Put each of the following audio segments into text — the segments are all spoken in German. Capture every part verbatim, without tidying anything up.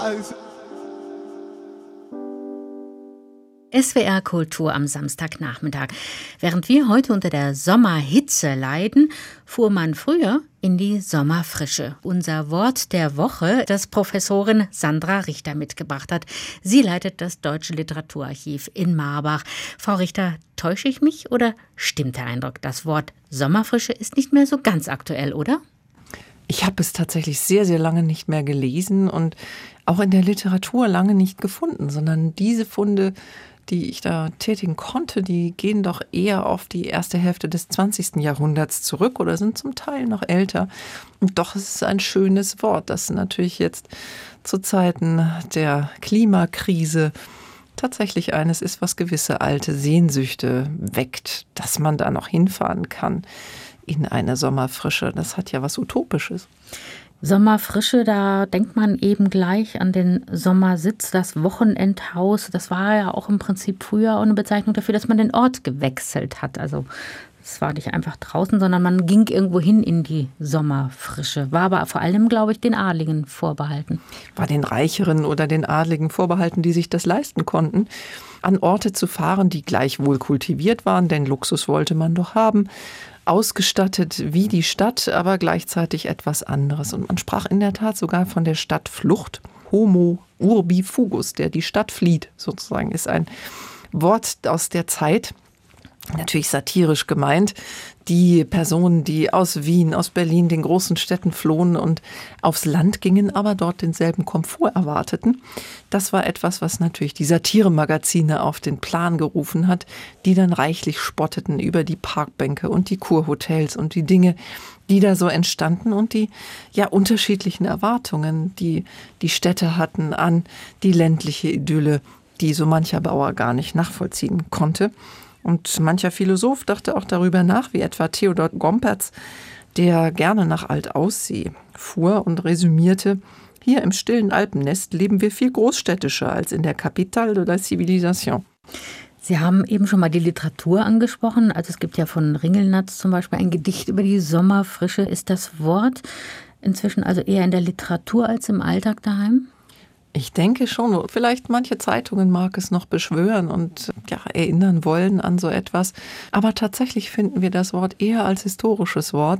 S W R Kultur am Samstagnachmittag. Während wir heute unter der Sommerhitze leiden, fuhr man früher in die Sommerfrische. Unser Wort der Woche, das Professorin Sandra Richter mitgebracht hat. Sie leitet das Deutsche Literaturarchiv in Marbach. Frau Richter, täusche ich mich oder stimmt der Eindruck? Das Wort Sommerfrische ist nicht mehr so ganz aktuell, oder? Ich habe es tatsächlich sehr, sehr lange nicht mehr gelesen und auch in der Literatur lange nicht gefunden, sondern diese Funde, die ich da tätigen konnte, die gehen doch eher auf die erste Hälfte des zwanzigsten Jahrhunderts zurück oder sind zum Teil noch älter. Und doch ist es ein schönes Wort, das natürlich jetzt zu Zeiten der Klimakrise tatsächlich eines ist, was gewisse alte Sehnsüchte weckt, dass man da noch hinfahren kann in eine Sommerfrische. Das hat ja was Utopisches. Sommerfrische, da denkt man eben gleich an den Sommersitz, das Wochenendhaus. Das war ja auch im Prinzip früher auch eine Bezeichnung dafür, dass man den Ort gewechselt hat. Also es war nicht einfach draußen, sondern man ging irgendwo hin in die Sommerfrische. War aber vor allem, glaube ich, den Adligen vorbehalten. War den Reicheren oder den Adligen vorbehalten, die sich das leisten konnten, an Orte zu fahren, die gleichwohl kultiviert waren, denn Luxus wollte man doch haben. Ausgestattet wie die Stadt, aber gleichzeitig etwas anderes. Und man sprach in der Tat sogar von der Stadtflucht. Homo urbi fugus, der die Stadt flieht, sozusagen, ist ein Wort aus der Zeit, natürlich satirisch gemeint. Die Personen, die aus Wien, aus Berlin, den großen Städten flohen und aufs Land gingen, aber dort denselben Komfort erwarteten. Das war etwas, was natürlich die Satiremagazine auf den Plan gerufen hat, die dann reichlich spotteten über die Parkbänke und die Kurhotels und die Dinge, die da so entstanden und die ja unterschiedlichen Erwartungen, die die Städte hatten an die ländliche Idylle, die so mancher Bauer gar nicht nachvollziehen konnte. Und mancher Philosoph dachte auch darüber nach, wie etwa Theodor Gomperz, der gerne nach Altaussee fuhr und resümierte: Hier im stillen Alpennest leben wir viel großstädtischer als in der Capitale de la Civilisation. Sie haben eben schon mal die Literatur angesprochen. Also es gibt ja von Ringelnatz zum Beispiel ein Gedicht über die Sommerfrische. Ist das Wort inzwischen also eher in der Literatur als im Alltag daheim? Ich denke schon. Vielleicht manche Zeitungen mag es noch beschwören und ja, erinnern wollen an so etwas. Aber tatsächlich finden wir das Wort eher als historisches Wort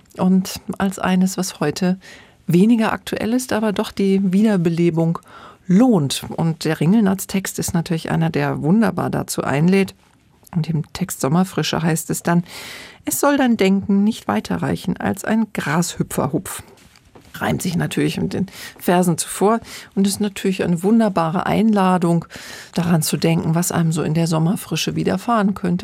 und als eines, was heute weniger aktuell ist, aber doch die Wiederbelebung lohnt. Und der Ringelnatz-Text ist natürlich einer, der wunderbar dazu einlädt. Und im Text Sommerfrische heißt es dann: Es soll dein Denken nicht weiter reichen als ein Grashüpferhupf. Reimt sich natürlich mit den Versen zuvor und ist natürlich eine wunderbare Einladung, daran zu denken, was einem so in der Sommerfrische widerfahren könnte.